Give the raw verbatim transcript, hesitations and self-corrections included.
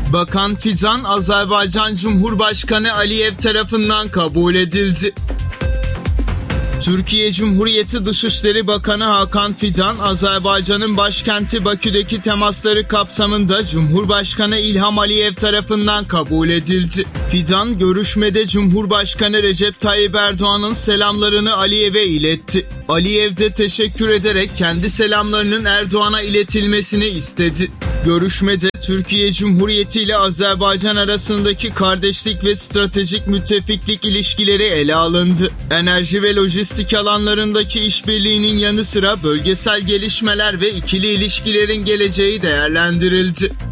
Bakan Fidan, Azerbaycan Cumhurbaşkanı Aliyev tarafından kabul edildi. Türkiye Cumhuriyeti Dışişleri Bakanı Hakan Fidan, Azerbaycan'ın başkenti Bakü'deki temasları kapsamında Cumhurbaşkanı İlham Aliyev tarafından kabul edildi. Fidan, görüşmede Cumhurbaşkanı Recep Tayyip Erdoğan'ın selamlarını Aliyev'e iletti. Aliyev de teşekkür ederek kendi selamlarının Erdoğan'a iletilmesini istedi. Görüşmede Türkiye Cumhuriyeti ile Azerbaycan arasındaki kardeşlik ve stratejik müttefiklik ilişkileri ele alındı. Enerji ve lojistik alanlarındaki işbirliğinin yanı sıra bölgesel gelişmeler ve ikili ilişkilerin geleceği değerlendirildi.